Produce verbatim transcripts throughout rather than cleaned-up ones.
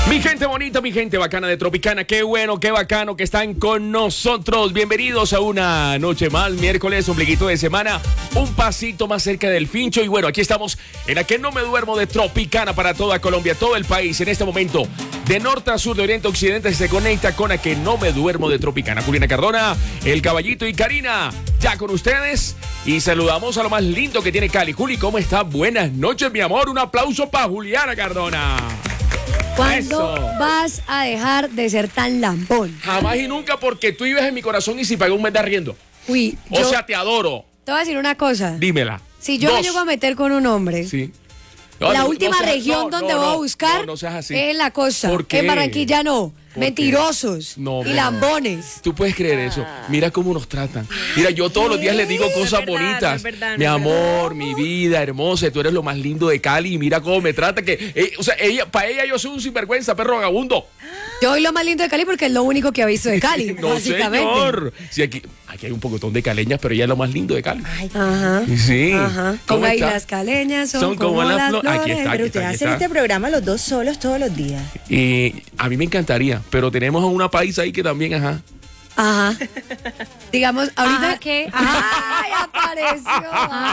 Mi gente bonita, mi gente bacana de Tropicana, qué bueno, qué bacano que están con nosotros. Bienvenidos a una noche más, miércoles, ombliguito de semana, un pasito más cerca del fincho. Y bueno, aquí estamos en la que no me duermo de Tropicana para toda Colombia, todo el país. En este momento, de norte a sur, de oriente a occidente, se conecta con la que no me duermo de Tropicana. Juliana Cardona, El Caballito y Karina, ya con ustedes. Y saludamos a lo más lindo que tiene Cali. Juli, ¿cómo está? Buenas noches, mi amor. Un aplauso para Juliana Cardona. ¿Cuándo Eso. vas a dejar de ser tan lambón? Jamás y nunca, porque tú vives en mi corazón y si pagué un mes de arriendo. Uy, O yo sea, te adoro. te voy a decir una cosa. Dímela. Si yo Dos. me llego a meter con un hombre, Sí. No, la no, última no seas- región no, donde no, voy a no, buscar no, no seas así. es en la costa. ¿Por qué? En Barranquilla no. ¿Por qué? Mentirosos No, y pero- lambones. Tú puedes creer eso. Mira cómo nos tratan. Mira, yo todos los días les digo cosas es verdad, no bonitas. es verdad, no mi es amor, mi vida hermosa, tú eres lo más lindo de Cali. Y mira cómo me trata. Que, eh, o sea, ella, para ella yo soy un sinvergüenza, perro vagabundo. Yo soy lo más lindo de Cali porque es lo único que ha visto de Cali, No, básicamente. señor. Sí, aquí, aquí hay un pocotón de caleñas, pero ella es lo más lindo de Cali. Ajá. Sí. Ajá. ¿Cómo Con ahí está? las caleñas son, Son como como, las las flores. flores. Aquí está, aquí Pero está, ustedes aquí hacen está. este programa los dos solos todos los días. Eh, a mí me encantaría, pero tenemos a una paisa ahí que también, ajá. Ajá. Digamos, ahorita Ajá, ¿qué? ¡Ay, apareció!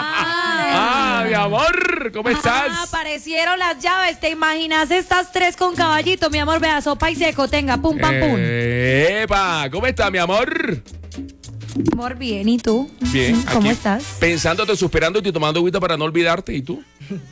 Ah, mi amor, ¿cómo estás? Ah, aparecieron las llaves. ¿Te imaginas estas tres con caballito, mi amor? Vea, sopa y seco, tenga, pum, pam, pum. Epa, ¿cómo está, mi amor? Amor, bien, ¿y tú? Bien. ¿Cómo aquí, estás? Pensándote, superándote y tomando agüita para no olvidarte. ¿Y tú?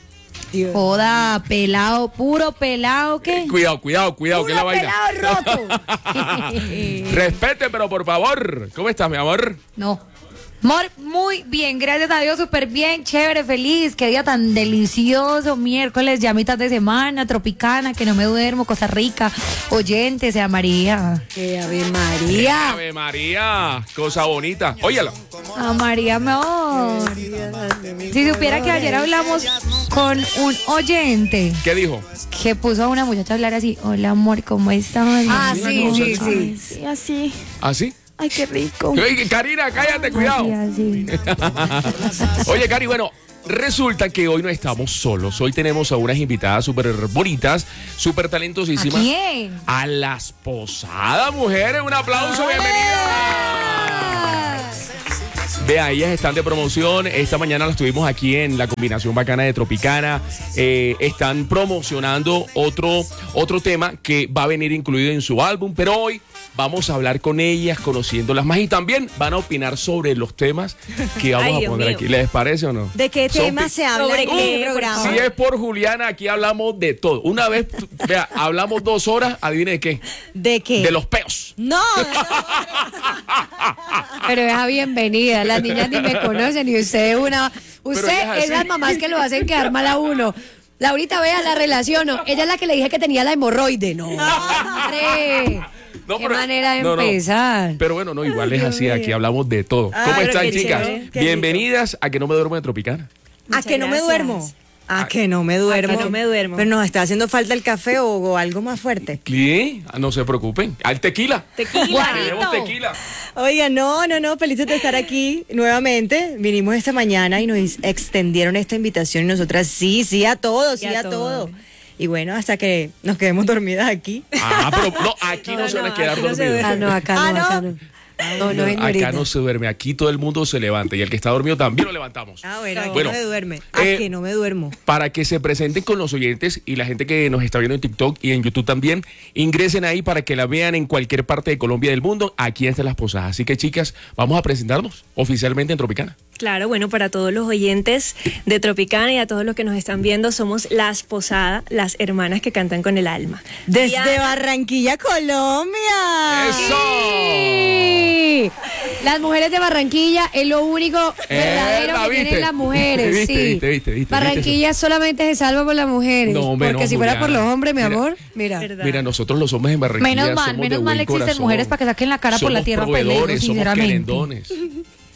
Joda, pelado, puro pelado, ¿qué? Cuidado, cuidado, cuidado, que es la ¡Puro vaina. pelado roto! Respete, pero por favor. ¿Cómo estás, mi amor? No. Amor, muy bien, gracias a Dios, súper bien, chévere, feliz. Qué día tan delicioso, miércoles, ya mitad de semana, Tropicana, que no me duermo, Costa Rica, oyente, sea María. ¡Qué Ave María! Ave María, cosa bonita. Óyala. A María, mi amor. Si supiera que ayer hablamos con un oyente ¿Qué dijo? que puso a una muchacha a hablar así, hola amor, ¿cómo estás? Ah, Una sí, cosa sí, así. sí. Sí, así. ¿Así? Ay, qué rico. Oye, Karina, cállate, cuidado. Así, así. Oye, Cari, bueno, resulta que hoy no estamos solos. Hoy tenemos a unas invitadas súper bonitas, súper ¿A talentosísimas. quién? A las Posadas, mujeres. Un aplauso, bienvenidas. Vea, ellas están de promoción. Esta mañana las tuvimos aquí en la combinación bacana de Tropicana. Eh, están promocionando otro, otro tema que va a venir incluido en su álbum, pero hoy vamos a hablar con ellas, conociéndolas más y también van a opinar sobre los temas que vamos Ay, a Dios poner mío. aquí. ¿Les parece o no? ¿De qué Son tema pi- se habla ¿Sobre en qué, este por programa? Si es por Juliana, aquí hablamos de todo. Una vez, tú- vea, hablamos dos horas, adivine de qué. ¿De qué? De los peos. No, Pero es bienvenida. Las niñas ni me conocen y usted una. Pero Usted ella es es las así. mamás que lo hacen quedar mal a uno. Laurita, vea, la relaciono. Ella es la que le dije que tenía la hemorroide. No, hombre. No, Qué pero- manera de no, no. empezar. Pero bueno, no, igual es así, aquí hablamos de todo. Ah, ¿Cómo pero están, qué chicas? chévere, qué Bienvenidas a Que No Me Duermo de Tropicana. a que no me gracias. duermo. A que no me duermo. A que no me duermo. Pero nos está haciendo falta el café o, o algo más fuerte. ¿Qué? Ah, no se preocupen. Al tequila. Tequila. Tenemos tequila. Oiga, no, no, no, felices de estar aquí nuevamente. Vinimos esta mañana y nos extendieron esta invitación y nosotras sí, sí a todo, sí, Sí a a todo. todo. Y bueno, hasta que nos quedemos dormidas aquí. Ah, pero no, aquí no, se van a quedar aquí no se dormidos. Ah, no, acá no, Ah, ¿no? acá no. No, no, señorita. Acá no se duerme, aquí todo el mundo se levanta y el que está dormido también lo levantamos. Ah, bueno, aquí Bueno, no me duerme. A eh, que no me duermo. Para que se presenten con los oyentes y la gente que nos está viendo en TikTok y en YouTube también, ingresen ahí para que la vean en cualquier parte de Colombia y del mundo, aquí están las Posadas. Así que, chicas, vamos a presentarnos oficialmente en Tropicana. Claro, bueno, para todos los oyentes de Tropicana y a todos los que nos están viendo, somos Las Posadas, las hermanas que cantan con el alma. Desde Diana- Barranquilla, Colombia. ¡Eso! Sí. Las mujeres de Barranquilla es lo único verdadero la que viste. tienen las mujeres. Viste, sí. viste, viste, viste, Barranquilla solamente se salva por las mujeres. No, hombre, porque no, si fuera por Juliana. los hombres, mi Mira, amor, mira. ¿Verdad? Mira, nosotros los hombres en Barranquilla Menos mal, somos menos de mal buen existen corazón. mujeres para que saquen la cara por la Somos tierra, pues, le digo, proveedores, somos sinceramente. querendones.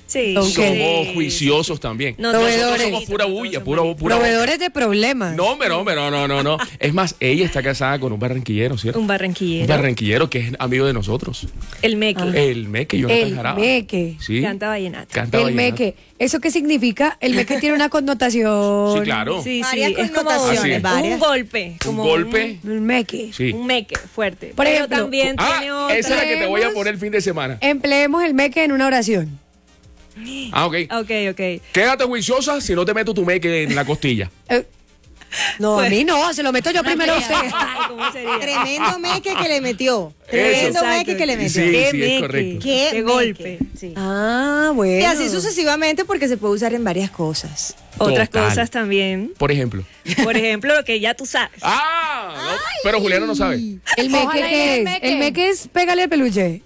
Sí. Ok. Somos sí. juiciosos también. No, Nosotros Proveedores. somos pura bulla, pura, pura Proveedores de problemas. No, hombre, no, hombre, no, no, no, no. Es más, ella está casada con un barranquillero, ¿cierto? Un Un barranquillero. barranquillero que es amigo de nosotros. El Meque. El Meque, Jonathan El Jaraba. Meque. Sí. Canta vallenato. Canta El vallenato. meque. ¿Eso qué significa? El meque tiene una connotación. Sí, claro. Sí, Varias sí, es como connotaciones, Así es. varias. un golpe. Un Como golpe. El meque. Sí. Un, un meque fuerte. Por Pero ejemplo, también tiene Ah, otra. esa es la que te voy a Tenemos- poner el fin de semana. Empleemos el meque en una oración. Ah, ok. Ok, ok. Quédate juiciosa si no te meto tu meque en la costilla. Eh, no, Pues- a mí no, se lo meto yo primero a usted. Ay, ¿cómo sería? Tremendo meque que le metió. Eso. Tremendo Exacto. meque que le metió. Sí, Qué sí, es meque. correcto. Qué Qué meque. golpe. Sí. Ah, bueno. Y así sucesivamente porque se puede usar en varias cosas. Otras Total. cosas también. Por ejemplo. Por ejemplo, lo que ya tú sabes. Ah, no, pero Juliano no sabe. ¿El meque Ojalá y qué el es? meque. El meque es pégale el peluche.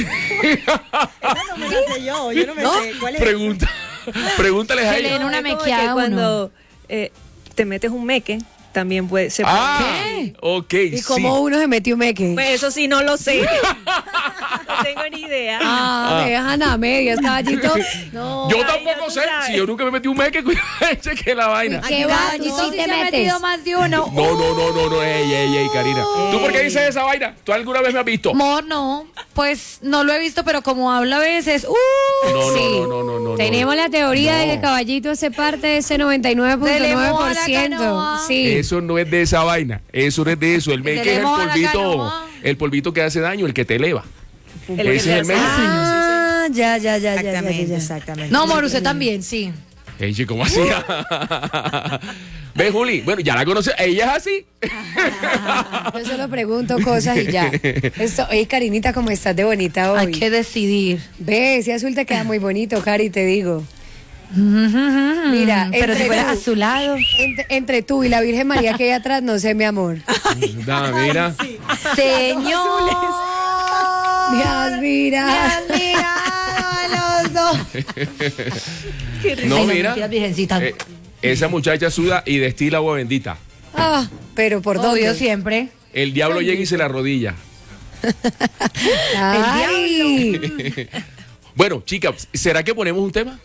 Esa no me la sé yo, yo no me sé. ¿Cuál es? Pregunta, pregúntales a Que le den ella. una Es como mequeada que a uno. cuando eh, te metes un meque, también puede ser. Ah, ok, ¿Y sí. cómo uno se metió un meque? Pues eso sí, no lo sé. No tengo ni idea. Ah, me dejan a medias, caballito. No. Yo Ay, tampoco ya tú sé. sabes. Si yo nunca me metí un meque, cuídate que la vaina. ¿Qué Tú va? sí ¿Tú sí te se ha metes? metido más de uno. No, no, no, no, no, ey, ey, ey, Karina. ¿Tú por qué dices esa vaina? ¿Tú alguna vez me has visto? Amor, no. Pues no lo he visto, pero como habla a veces. ¡Uh! No, Sí. no, no, no, no, no. Tenemos la teoría de No. que Caballito hace parte de ese noventa y nueve punto nueve por Se le moja la ciento. canoa. Sí. Eso no es de esa vaina. Eso no es de eso. El Se meque le es el moja la polvito. canoa. El polvito que hace daño, el que te eleva. El que Ese te es el hace- meque. Ah, ya, ya, ya, ya, ya, ya, Exactamente, ya. exactamente. No, amor, usted también, sí. Ey, chico, ¿cómo hacía? Ve, Juli. Bueno, ya la conoces. Ella es así. Yo solo pregunto cosas y ya. Esto, oye, Karinita, ¿cómo estás de bonita hoy? Hay que decidir. Ve, ese azul te queda muy bonito, Cari, te digo. Mira, Pero si entre fuera tú- a su lado. Entre, entre tú y la Virgen María que hay atrás, no sé, mi amor. Da, mira. Señor. Dios, mira. los dos. No, Ay, mira. mentiras, virgencita. Eh, esa muchacha suda y destila agua bendita. Ah, pero por Obvio dónde. siempre. El diablo llega y se la arrodilla. Ay, Bueno, chicas, ¿será que ponemos un tema?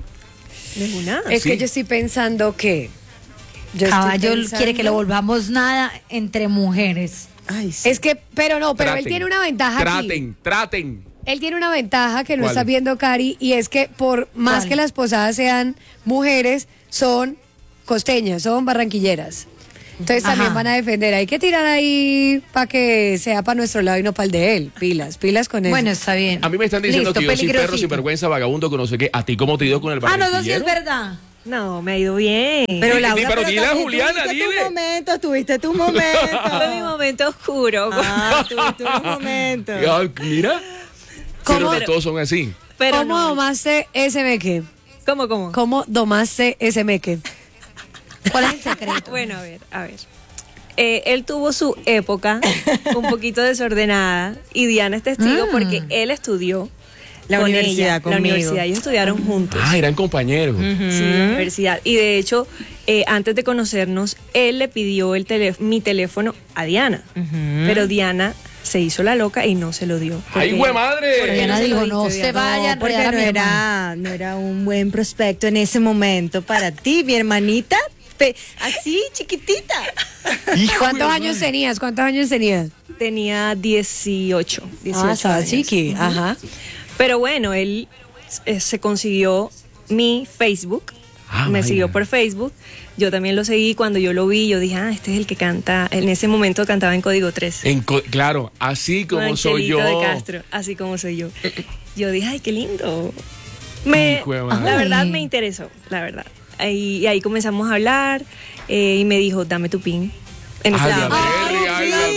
De una. es Sí. que yo estoy pensando que. yo estoy Caballo pensando- quiere que lo volvamos nada entre mujeres. Ay, sí. Es que, pero no, pero él Traten, tiene una ventaja aquí. Traten, traten. Él tiene una ventaja que no ¿Cuál? está viendo Cari y es que por más ¿Cuál? que las posadas sean mujeres, son costeñas, son barranquilleras. Entonces Ajá. también van a defender. Hay que tirar ahí para que sea para nuestro lado y no para el de él. Pilas, pilas con eso. Bueno, está bien. A mí me están diciendo Listo, que yo soy perro, peligrosito. sinvergüenza, vagabundo, que no sé qué. ¿A ti cómo te dio con el Ah, no, no, sí barranquillero? es verdad. No, me ha ido bien. Pero Di- Laura, di- pero dile a también Juliana, tuviste dile. tu momento, tuviste tu momento. Fue mi momento oscuro. Ah, tuviste un momento. Ay, mira. ¿Cómo? Pero no todos son así. Pero ¿Cómo no. domaste ese meque? ¿Cómo, cómo? ¿Cómo domaste ese meque? ¿Cuál es el secreto? Bueno, a ver, a ver. Eh, él tuvo su época un poquito desordenada y Diana es testigo Mm. porque él estudió La con universidad ella, conmigo. La universidad, ellos estudiaron juntos. Ah, eran compañeros. Sí, en la universidad. Y de hecho, eh, antes de conocernos, él le pidió el telé- mi teléfono a Diana. Pero Diana se hizo la loca y no se lo dio. ¡Ay, porque- güey, madre! Pero Diana se lo dijo, dicho, no Diana. se vaya a No, porque enredar a no mi hermana. era, no era un buen prospecto en ese momento para ti, mi hermanita. Pe- así, chiquitita. Hijo ¿Cuántos de- años tenías? ¿Cuántos años tenías? Tenía dieciocho. dieciocho Ah, estaba años. chiqui. Ajá. Pero bueno, él eh, se consiguió mi Facebook. Ah, me vaya. siguió por Facebook. Yo también lo seguí. Cuando yo lo vi, yo dije, ah, este es el que canta. En ese momento cantaba en Código tres. En co- claro, así Con como soy Angelito yo. de Castro, así como soy yo. Yo dije, ay, qué lindo. Me, Hijo de madre. la verdad Ay. me interesó, la verdad. Ahí, y ahí comenzamos a hablar eh, y me dijo, dame tu pin. En ese Ay, tiempo. Berry, ay, la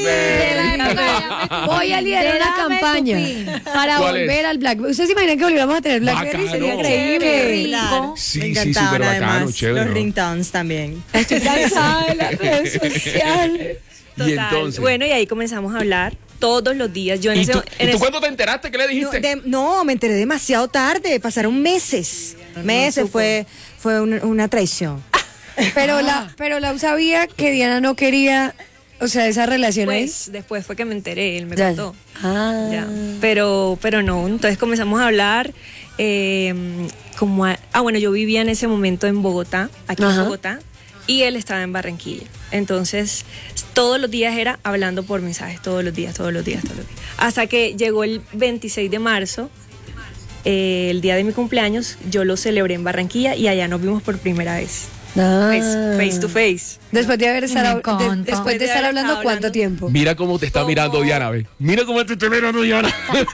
Berry. Voy a liderar una Dame tu campaña pin. para ¿Cuál es? volver al Blackberry. ¿Ustedes se imaginan que volviéramos a tener Blackberry? Bacano. Sería Qué increíble. rico. Sí, Me sí, encantaban súper bacano, además chévere. los ¿no? ringtones también. Estoy cansada de las redes sociales. Y Total. entonces. Bueno, y ahí comenzamos a hablar todos los días. Yo en ¿Y ese, tú, en ¿y tú ese- cuándo te enteraste? ¿Qué le No, dijiste? de- no, me enteré demasiado tarde, pasaron meses. Meses, fue, fue una, una traición. Pero la, pero la sabía que Diana no quería O sea, esa relación ahí. Pues después fue que me enteré, él me Ya. contó. Ah. Ya. Pero, pero no, entonces comenzamos a hablar. eh, como a- ah, bueno, yo vivía en ese momento en Bogotá, aquí Ajá. en Bogotá, y él estaba en Barranquilla. Entonces, todos los días era hablando por mensajes, todos los días, todos los días, todos los días. Hasta que llegó el veintiséis de marzo, eh, el día de mi cumpleaños, yo lo celebré en Barranquilla y allá nos vimos por primera vez. Ah. Face, face to face. Después de haber estar, Me de- encanta. después de estar haber hablando, estado ¿cuánto hablando. tiempo? Mira cómo te está ¿Cómo? mirando Diana, ve. Mira cómo te está mirando Diana.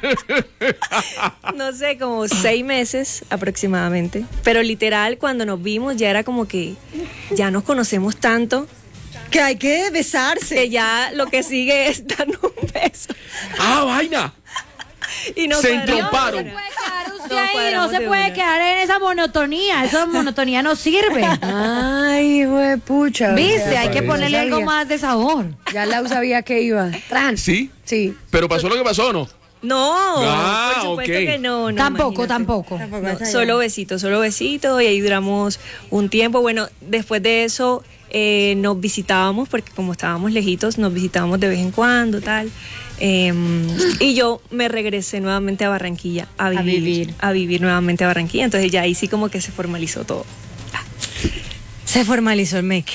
No sé, como seis meses aproximadamente. Pero literal, cuando nos vimos ya era como que ya nos conocemos tanto Que hay que besarse. que ya lo que sigue es darnos un beso. ah, vaina. Y nos Se cuadramos. entromparon. No se puede quedar usted Nos ahí, no cuadramos se de puede una. quedar en esa monotonía, esa monotonía no sirve. Ay, hijo de pucha. o Viste, sea, hay que parece. ponerle ya algo sabía. más de sabor. Ya Lau sabía que iba. Tran. ¿Sí? Sí. Pero pasó lo que pasó, ¿no? No, Ah, por supuesto ok. que no. no, Tampoco, imagínate. tampoco. Tampoco No, hasta allá. solo besito, solo besito y ahí duramos un tiempo. Bueno, después de eso eh, nos visitábamos porque como estábamos lejitos, nos visitábamos de vez en cuando, tal. Eh, y yo me regresé nuevamente a Barranquilla a vivir, vivir. a vivir nuevamente a Barranquilla. Entonces ya ahí sí como que se formalizó todo. Se formalizó el meque.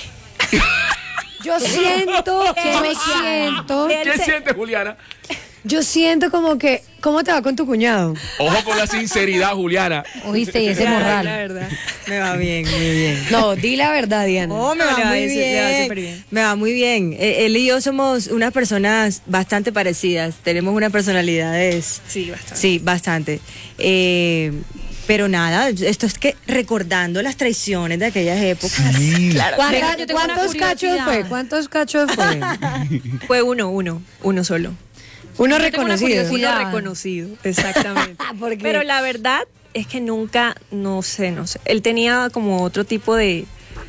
Yo siento que me Él siento. ¿Qué se- sientes, Juliana? Yo siento como que. ¿Cómo te va con tu cuñado? Ojo con la sinceridad, Juliana. Oíste, y ese La- morral. La verdad. Me va bien, muy bien. No, di la verdad, Diana. Oh, me No, va le va muy a decir- le va bien. súper bien. Me va muy bien. Eh, Él y yo somos unas personas bastante parecidas. Tenemos unas personalidades. Sí, bastante. Sí, bastante. Eh, pero nada, esto es que recordando las traiciones de aquellas épocas. ¿Cuánta- Venga, yo tengo una ¿Cuántos cachos curiosidad. fue? ¿Cuántos cachos fue? Fue uno, uno, uno solo. Uno Yo tengo una reconocido. curiosidad. Uno reconocido, exactamente. ¿Por qué? Pero la verdad es que nunca, no sé, no sé. Él tenía como otro tipo de,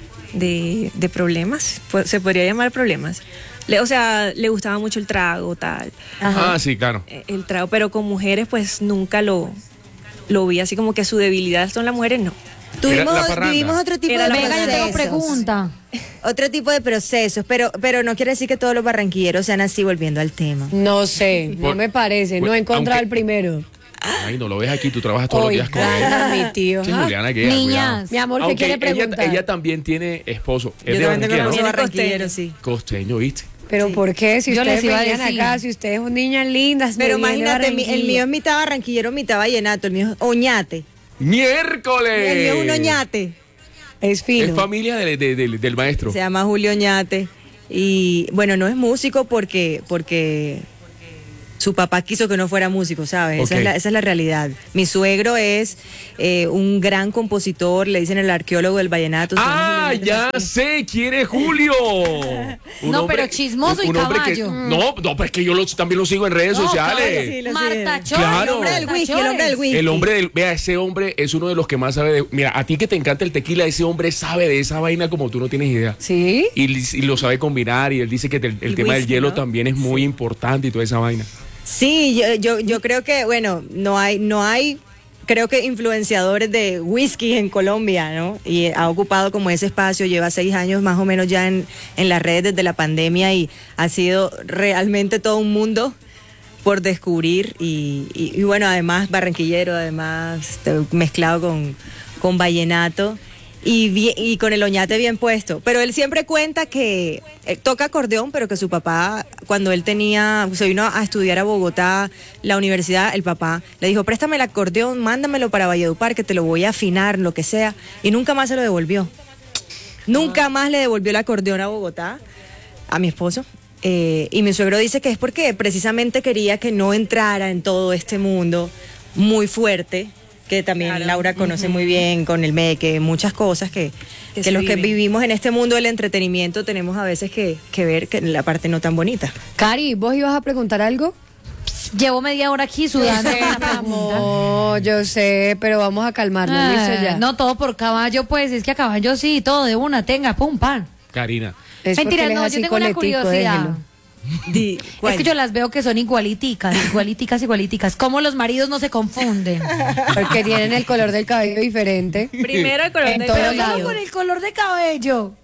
de, de problemas, pues, se podría llamar problemas. Le- o sea, le gustaba mucho el trago, tal. Ah, sí, claro. eh, El trago, pero con mujeres pues nunca lo, lo vi así como que su debilidad son las mujeres, no. Tuvimos, la parranda. vivimos otro tipo Era de la Venga, yo tengo procesos. pregunta. Otro tipo de procesos, pero, pero no quiere decir que todos los barranquilleros sean así, volviendo al tema. No sé, no Por- me parece. No he encontrado aunque- el primero. Ay, no lo ves aquí, tú trabajas todos los días con Oiga, él. mi tío. Sí, ¿ah? Juliana, que Niñas. Mi amor, ¿qué Aunque quiere ella, preguntar? ella también tiene esposo. Es Yo de también tengo Barranquilla, un ¿no? amigo Viene barranquillero, costeño. sí. Costeño, ¿viste? Pero ¿por qué? Si Yo ustedes les iba a venían decir. acá, si ustedes son niñas lindas. Pero me vienen de imagínate, mi- el Barranquilla. mío es mitad barranquillero, mitad vallenato, el mío es oñate. ¡Miércoles! El mío es un oñate. Es fino. Es familia de- de- de- del maestro. Se llama Julio Oñate. Y bueno, no es músico porque, porque su papá quiso que no fuera músico, ¿sabes? Esa, Ok. es la, esa es la realidad. Mi suegro es eh, un gran compositor, le dicen el arqueólogo del vallenato. se llama Ah, Julio Oñate ya Martínez. sé quién es Julio. Un No, pero chismoso y un hombre que- caballo. no, no, pues que yo lo- también lo sigo en redes No, sociales. claro, sí, lo Marta siguen. Chores. Claro. El hombre del whisky, el hombre del whisky. El hombre del, vea, ese hombre es uno de los que más sabe de. Mira, a ti que te encanta el tequila, ese hombre sabe de esa vaina como tú no tienes idea. ¿Sí? Y, y lo sabe combinar. Y él dice que el, el El tema del whisky, hielo ¿no? también es muy importante y toda esa vaina. Sí, yo, yo, yo creo que, bueno, no hay, no hay, creo que influenciadores de whisky en Colombia, ¿no? Y ha ocupado como ese espacio, lleva seis años más o menos ya en, en las redes desde la pandemia y ha sido realmente todo un mundo por descubrir y, y- y bueno, además barranquillero, además este, mezclado con, con vallenato. Y, bien- y con el oñate bien puesto. Pero él siempre cuenta que eh, toca acordeón, pero que su papá, cuando él tenía, se vino a estudiar a Bogotá, la universidad, el papá le dijo, préstame el acordeón, mándamelo para Valledupar, que te lo voy a afinar, lo que sea. Y nunca más se lo devolvió. Nunca más le devolvió el acordeón a Bogotá, a mi esposo. Eh, y mi suegro dice que es porque precisamente quería que no entrara en todo este mundo muy fuerte, que también Claro. Laura conoce muy bien con el meque, muchas cosas que, Que que se los que viven. vivimos en este mundo del entretenimiento tenemos a veces que, que ver que la parte no tan bonita. Cari, ¿vos ibas a preguntar algo? Llevo media hora aquí sudando. con la pregunta. No, yo sé, pero vamos a calmarnos, Ah, ¿listo ya? no, todo por caballo, pues. Es que a caballo sí, todo de una, tenga, pum, pan. Karina. Es porque Mentira, él es no, así yo tengo una coletico, curiosidad. déjelo. Di, Es que yo las veo que son igualiticas, igualiticas, igualiticas. ¿Cómo los maridos no se confunden? Porque tienen el color del cabello diferente. Primero el color En del todos cabello. lados. Solo con el color de cabello.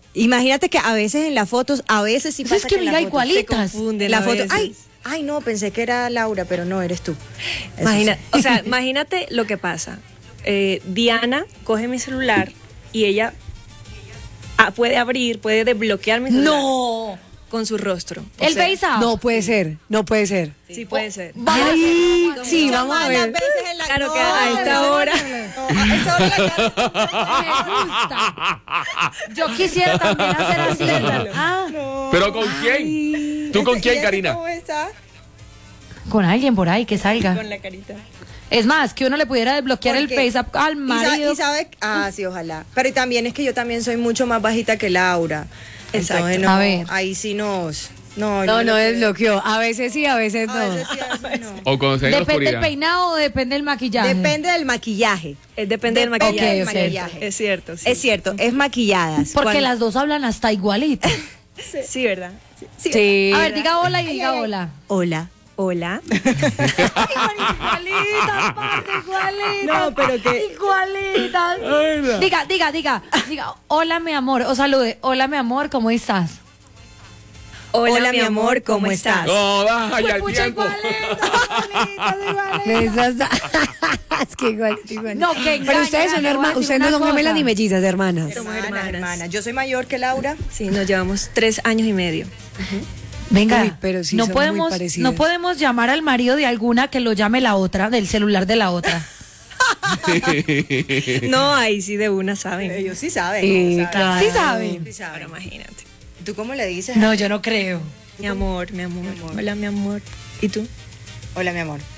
Imagínate que a veces en las fotos, a veces sí Eso pasa es que en mira, las fotos igualitas. se confunden La la foto- foto. Ay, ay, no, pensé que era Laura, pero no, eres tú. Eso Imagina, sí. o sea, imagínate lo que pasa. Eh, Diana coge mi celular y ella ah, puede abrir, puede desbloquear mi celular No. con su rostro. O El sea, face up. No puede ser, no puede ser. Sí puede ser. Ay, sí, vamos a Varias ver. veces en la- Claro que No, a esta no, hora. no, a esta hora la- Me gusta. Yo quisiera también hacer así. Ah, ¿Pero con quién? ¿Tú con ¿Y quién, ese Karina? ¿Cómo está? con alguien por ahí que salga. Con la carita. Es más, que uno le pudiera desbloquear el Porque- face up al y sa- marido. Y sabe, ah, sí, ojalá. Pero también es que yo también soy mucho más bajita que Laura. Exacto. Entonces, no, A ver. ahí sí nos. No, No, me no lo creo. desbloqueó. A veces sí, a veces A no. veces sí, a veces no. O cuando esté en la Depende del oscuridad. peinado o depende del maquillaje. Depende del maquillaje. Eh, depende del Depende maquillaje. del Ok, ok. maquillaje. Es cierto, sí. Es cierto, es maquilladas. Porque Cuando- las dos hablan hasta igualito. Sí, ¿verdad? Sí. Sí. A ver, diga hola y diga hola. Hola. Hola. Igualitas, parce, igualitas. No, pero que- Igualitas. Ay, no. Diga, diga, diga. Diga, hola, mi amor. O salude. Hola, mi amor, ¿cómo estás? Hola, mi amor, ¿cómo estás? No, vaya el Pucha, tiempo. igualitas, igualitas, igualitas. Esas- es que igual, igual. No, que Pero ustedes son engañan, le voy a hermanas, decir ustedes no una son gemelas cosa. ni mellizas, hermanas. Somos Hermanas, hermanas. hermanas. Yo soy mayor que Laura. Sí, nos llevamos tres años y medio. Venga, Uy, pero sí no son muy podemos, parecidas. no podemos llamar al marido de alguna que lo llame la otra, del celular de la otra. No, ahí sí de una saben. Ellos sí saben. Sí, saben. claro. ¿Sí saben? Sí saben. Pero imagínate. ¿Tú cómo le dices? No, yo no creo. Mi amor, mi amor. Hola, mi amor. ¿Y tú? Hola, mi amor.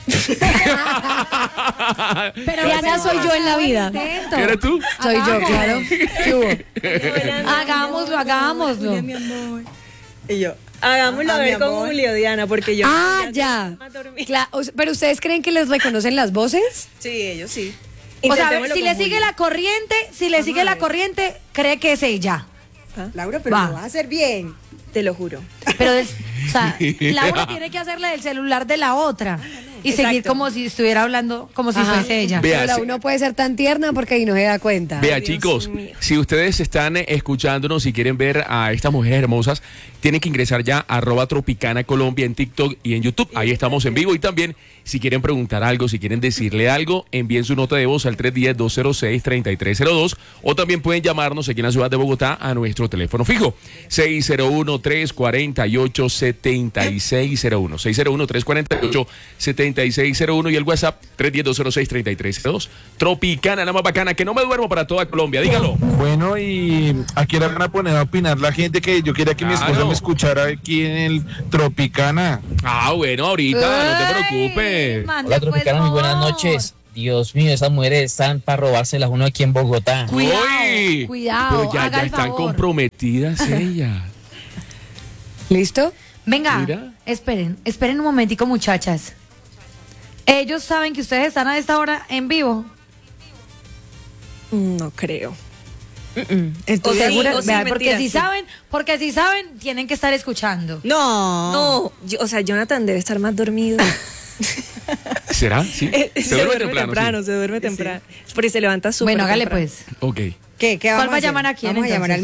Pero Diana soy yo en la vida. Intento. ¿Eres tú? Soy yo, Hagamos. claro. ¿Qué hubo? Hagámoslo, hagámoslo. Y yo. Hagámoslo Ah, a mi ver con amor. Julio, Diana, porque yo. Ah, ya. más dormida. Cla- o sea, pero ustedes creen que les reconocen las voces? Sí, ellos sí. O sea, a ver, Intentémoslo si con le Julio. sigue la corriente, si le sigue la corriente, cree que es ella. Laura, pero Va. lo vas a hacer bien. Te lo juro. Pero, del- o sea, Laura tiene que hacerle del celular de la otra y seguir Exacto. como si estuviera hablando, como si Ajá. fuese ella. Vea, Pero la sí. uno puede ser tan tierna porque ahí no se da cuenta. Vea, Dios chicos, mío. si ustedes están eh, escuchándonos y quieren ver a estas mujeres hermosas, tienen que ingresar ya a arroba Tropicana Colombia en TikTok y en YouTube. Ahí estamos en vivo. Y también, si quieren preguntar algo, si quieren decirle algo, envíen su nota de voz al tres uno cero, dos cero seis, tres tres cero dos o también pueden llamarnos aquí en la ciudad de Bogotá a nuestro teléfono fijo seis cero uno, tres cuatro ocho, siete seis cero uno seis cero uno, tres cuatro ocho, siete seis cero uno y el WhatsApp tres uno cero, dos cero seis, tres tres cero dos. Tropicana, la más bacana, que no me duermo para toda Colombia, dígalo. Bueno, y aquí la van a poner a opinar la gente que yo quería que mi esposa Claro. me escuchara aquí en el Tropicana. Ah, bueno, ahorita, no te Ay, preocupes. mande, Hola pues, Tropicana, muy buenas favor. noches. Dios mío, esas mujeres están para robárselas uno aquí en Bogotá. Cuidado, Uy, cuidado, pero ya, haga ya el están favor. comprometidas ellas. ¿Listo? Venga, Mira. esperen, esperen un momentico, muchachas. Ellos saben que ustedes están a esta hora en vivo. No creo. Estoy O sea, ¿Segura? o sí, Vean, porque mentira, si sí. saben, porque si saben, tienen que estar escuchando. No. No, yo- o sea, Jonathan debe estar más dormido. ¿Será? Sí. se, duerme temprano, sí. se duerme temprano. Porque se levanta súper Bueno, hágale temprano. pues. Ok. ¿Qué? ¿Qué ¿Cuál vamos va a hacer? llamar a quién, Vamos a llamar entonces? al